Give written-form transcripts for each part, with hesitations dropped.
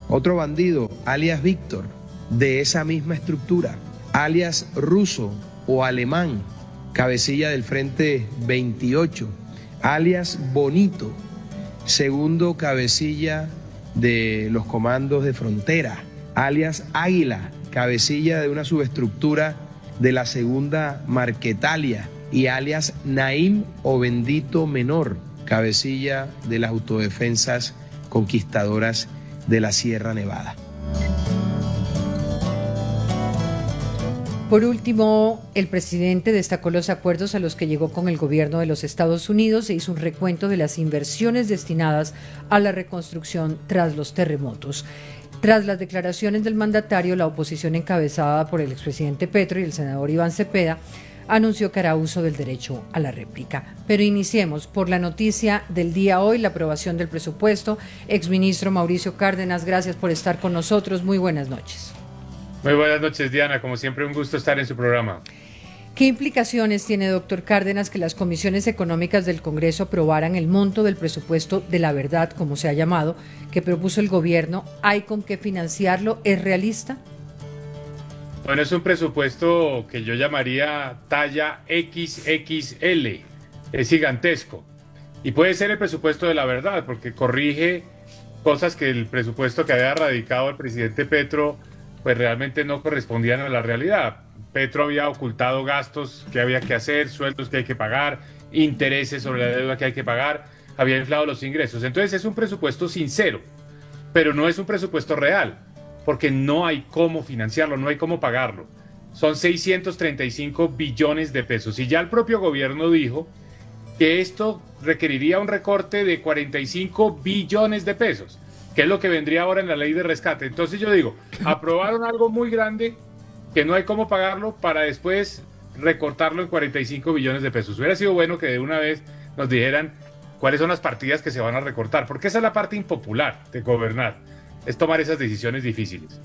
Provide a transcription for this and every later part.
Otro bandido, alias Víctor, de esa misma estructura, alias Ruso o Alemán, cabecilla del Frente 28, alias Bonito, segundo cabecilla de los comandos de frontera, alias Águila, cabecilla de una subestructura de la segunda Marquetalia, y alias Naim o Bendito Menor, cabecilla de las autodefensas conquistadoras de la Sierra Nevada. Por último, el presidente destacó los acuerdos a los que llegó con el gobierno de los Estados Unidos e hizo un recuento de las inversiones destinadas a la reconstrucción tras los terremotos. Tras las declaraciones del mandatario, la oposición encabezada por el expresidente Petro y el senador Iván Cepeda anunció que hará uso del derecho a la réplica. Pero iniciemos por la noticia del día hoy, la aprobación del presupuesto. Exministro Mauricio Cárdenas, gracias por estar con nosotros. Muy buenas noches. Muy buenas noches, Diana. Como siempre, un gusto estar en su programa. ¿Qué implicaciones tiene, doctor Cárdenas, que las comisiones económicas del Congreso aprobaran el monto del presupuesto de la verdad, como se ha llamado, que propuso el gobierno? ¿Hay con qué financiarlo? ¿Es realista? Bueno, es un presupuesto que yo llamaría talla XXL, es gigantesco. Y puede ser el presupuesto de la verdad, porque corrige cosas que el presupuesto que había radicado el presidente Petro, pues realmente no correspondían a la realidad. Petro había ocultado gastos que había que hacer, sueldos que hay que pagar, intereses sobre la deuda que hay que pagar, había inflado los ingresos. Entonces es un presupuesto sincero, pero no es un presupuesto real, porque no hay cómo financiarlo, no hay cómo pagarlo. Son 635 billones de pesos. Y ya el propio gobierno dijo que esto requeriría un recorte de 45 billones de pesos, que es lo que vendría ahora en la ley de rescate. Entonces yo digo, aprobaron algo muy grande que no hay cómo pagarlo para después recortarlo en 45 billones de pesos. Hubiera sido bueno que de una vez nos dijeran cuáles son las partidas que se van a recortar, porque esa es la parte impopular de gobernar, es tomar esas decisiones difíciles.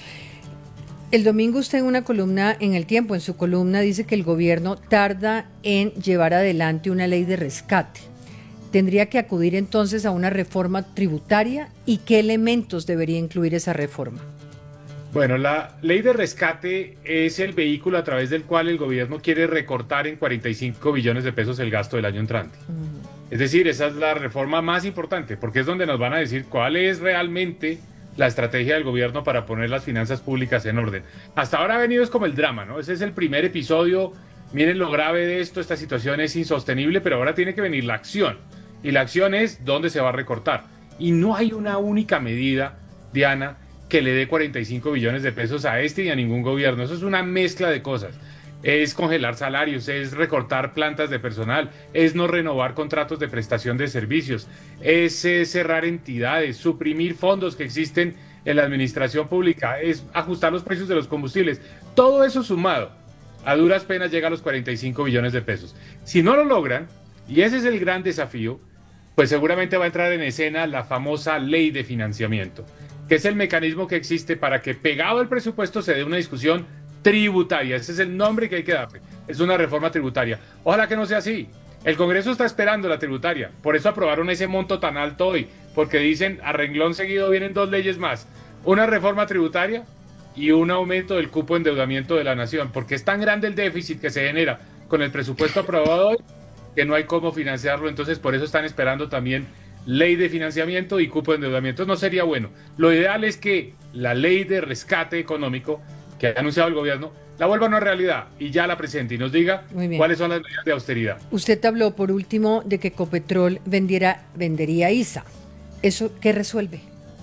El domingo usted en una columna en El Tiempo, en su columna, dice que el gobierno tarda en llevar adelante una ley de rescate. ¿Tendría que acudir entonces a una reforma tributaria? ¿Y qué elementos debería incluir esa reforma? Bueno, la ley de rescate es el vehículo a través del cual el gobierno quiere recortar en 45 billones de pesos el gasto del año entrante. Es decir, esa es la reforma más importante, porque es donde nos van a decir cuál es realmente la estrategia del gobierno para poner las finanzas públicas en orden. Hasta ahora ha venido es como el drama, ¿no? Ese es el primer episodio. Miren lo grave de esto, esta situación es insostenible, pero ahora tiene que venir la acción. Y la acción es dónde se va a recortar. Y no hay una única medida, Diana, que le dé 45 billones de pesos a este y a ningún gobierno. Eso es una mezcla de cosas. Es congelar salarios, es recortar plantas de personal, es no renovar contratos de prestación de servicios, es cerrar entidades, suprimir fondos que existen en la administración pública, es ajustar los precios de los combustibles. Todo eso sumado, a duras penas llega a los 45 billones de pesos. Si no lo logran, y ese es el gran desafío, pues seguramente va a entrar en escena la famosa ley de financiamiento, que es el mecanismo que existe para que pegado al presupuesto se dé una discusión tributaria. Ese es el nombre que hay que darle. Es una reforma tributaria. Ojalá que no sea así. El Congreso está esperando la tributaria. Por eso aprobaron ese monto tan alto hoy, porque dicen a renglón seguido vienen dos leyes más. Una reforma tributaria y un aumento del cupo de endeudamiento de la nación, porque es tan grande el déficit que se genera con el presupuesto aprobado hoy que no hay cómo financiarlo. Entonces por eso están esperando también ley de financiamiento y cupo de endeudamiento. No sería bueno. Lo ideal es que la ley de rescate económico que ha anunciado el gobierno la vuelva a una realidad y ya la presente y nos diga cuáles son las medidas de austeridad. Usted habló por último de que Ecopetrol vendería ISA. ¿Eso qué resuelve?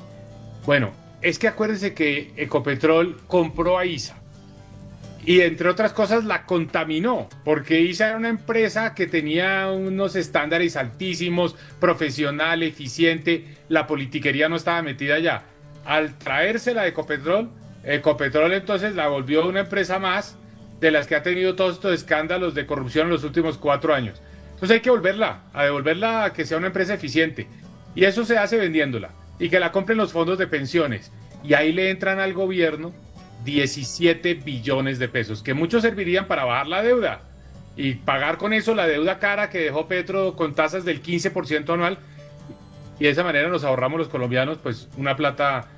Bueno, es que acuérdense que Ecopetrol compró a ISA y entre otras cosas la contaminó, porque ISA era una empresa que tenía unos estándares altísimos, profesional, eficiente, la politiquería no estaba metida allá. Al traérsela de Ecopetrol entonces la volvió una empresa más de las que ha tenido todos estos escándalos de corrupción en los últimos 4 años. Entonces hay que devolverla a que sea una empresa eficiente. Y eso se hace vendiéndola y que la compren los fondos de pensiones. Y ahí le entran al gobierno 17 billones de pesos, que muchos servirían para bajar la deuda y pagar con eso la deuda cara que dejó Petro con tasas del 15% anual. Y de esa manera nos ahorramos los colombianos pues una plata